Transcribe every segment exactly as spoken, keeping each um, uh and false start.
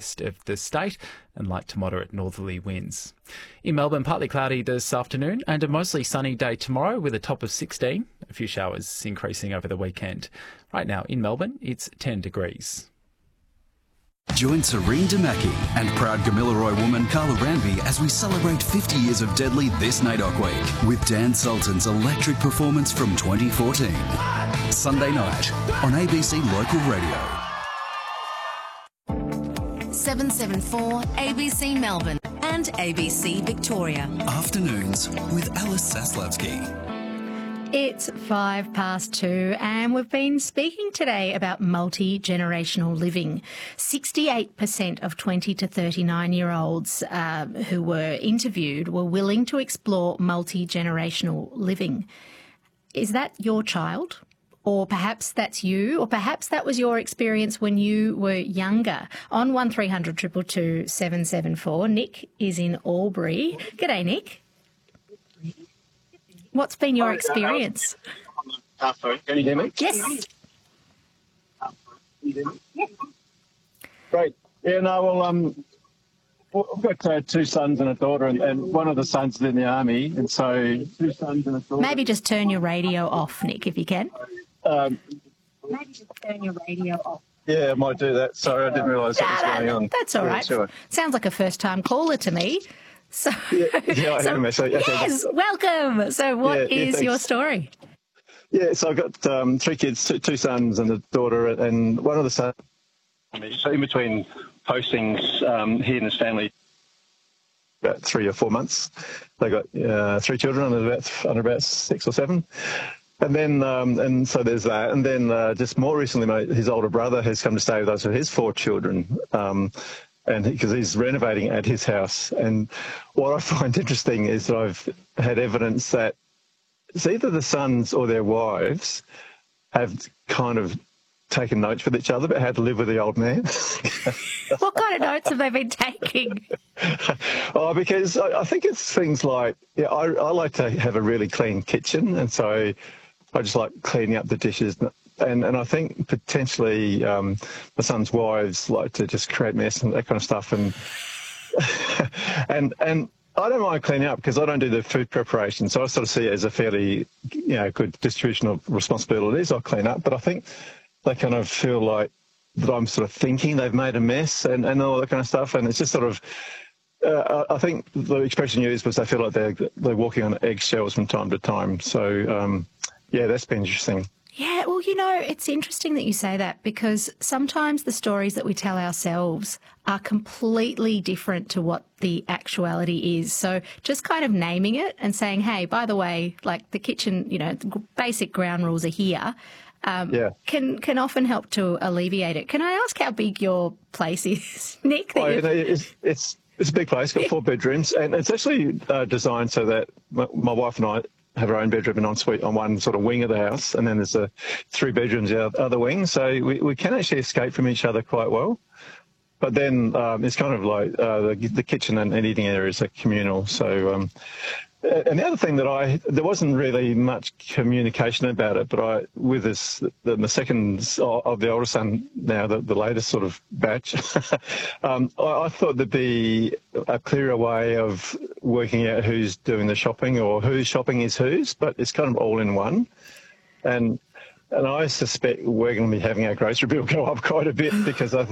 southeast of the state and light to moderate northerly winds. In Melbourne, partly cloudy this afternoon and a mostly sunny day tomorrow with a top of sixteen. A few showers increasing over the weekend. Right now in Melbourne, it's ten degrees. Join Serene Damaki and proud Gamilaroi woman Carla Ranby as we celebrate fifty years of Deadly this N A I D O C Week with Dan Sultan's electric performance from twenty fourteen. Sunday night on A B C Local Radio. seven seven four A B C Melbourne and A B C Victoria. Afternoons with Alice Saslavsky. It's five past two and we've been speaking today about multi-generational living. sixty-eight percent of twenty to thirty-nine-year-olds uh, who were interviewed were willing to explore multi-generational living. Is that your child? Or perhaps that's you, or perhaps that was your experience when you were younger. On one three hundred two two two seven seven four, Nick is in Albury. G'day, Nick. What's been your experience? Uh, sorry, can you hear me? Yes. Great. Yeah, no, well, um, well, I've got uh, two sons and a daughter, and, and one of the sons is in the army, and so two sons and a daughter. Maybe just turn your radio off, Nick, if you can. Um, Maybe just turn your radio off. yeah, I might do that. Sorry, I didn't realise what was No, no, going no, on. that's all Yeah, right. sure. Sounds like a first-time caller to me. So, Yeah, yeah I so hear me. So, okay. yes, welcome. So what Yeah, yeah, is your thanks. story? Yeah, so I've got um, three kids, two, two sons and a daughter, and one of the sons, so in between postings, um, he and his family, about three or four months, they got uh, three children under about, under about six or seven. And then, um, and so there's that. And then uh, just more recently, my, his older brother has come to stay with us with his four children. Um, and because he, he's renovating at his house. And what I find interesting is that I've had evidence that it's either the sons or their wives have kind of taken notes with each other about how to live with the old man. What kind of notes have they been taking? Oh, because I, I think it's things like, yeah, I, I like to have a really clean kitchen, and so I just like cleaning up the dishes. And and I think potentially um, my son's wives like to just create mess and that kind of stuff. And and and I don't mind cleaning up because I don't do the food preparation, so I sort of see it as a fairly, you know, good distribution of responsibilities. I clean up, but I think they kind of feel like that I'm sort of thinking they've made a mess and, and all that kind of stuff. And it's just sort of, uh, I think the expression used was they feel like they're they're walking on eggshells from time to time. So um, yeah, that's been interesting. Yeah, well, you know, it's interesting that you say that because sometimes the stories that we tell ourselves are completely different to what the actuality is. So just kind of naming it and saying, hey, by the way, like the kitchen, you know, the basic ground rules are here, um, yeah. can can often help to alleviate it. Can I ask how big your place is, Nick? That Oh, you know, it's, it's, it's a big place, got four bedrooms, and it's actually uh, designed so that my, my wife and I have our own bedroom and ensuite on one sort of wing of the house, and then there's a three bedrooms the other wing, so we, we can actually escape from each other quite well. But then um, it's kind of like uh, the, the kitchen and, and eating areas are communal. So, um, and the other thing that I there wasn't really much communication about it, but I with this the, the second of the older son now, the, the latest sort of batch, um, I, I thought there'd be a clearer way of working out who's doing the shopping or whose shopping is whose, but it's kind of all in one. And and I suspect we're going to be having our grocery bill go up quite a bit because of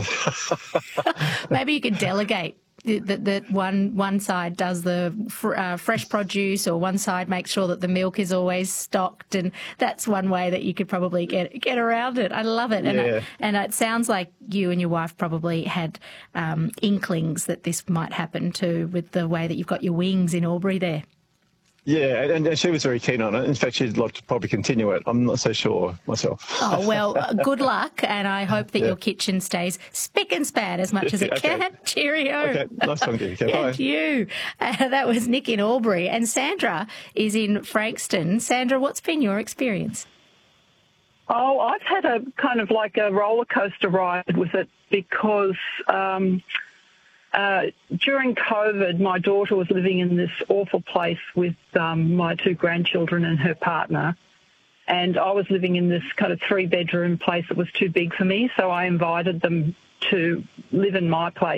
maybe you could delegate. That that one one side does the fr- uh, fresh produce, or one side makes sure that the milk is always stocked, and that's one way that you could probably get get around it. I love it, and Yeah. it, and it sounds like you and your wife probably had um, inklings that this might happen too, with the way that you've got your wings in Albury there. Yeah, and, and she was very keen on it. In fact, she'd like to probably continue it. I'm not so sure myself. Oh, well, uh, good luck, and I hope that Yeah. your kitchen stays spick and span as much as it Okay. can. Cheerio. Okay, nice talking to you. Okay, bye. And you. Uh, that was Nick in Albury, and Sandra is in Frankston. Sandra, what's been your experience? Oh, I've had a kind of like a roller coaster ride with it because um, uh, during COVID, my daughter was living in this awful place with um, my two grandchildren and her partner. And I was living in this kind of three-bedroom place that was too big for me, so I invited them to live in my place.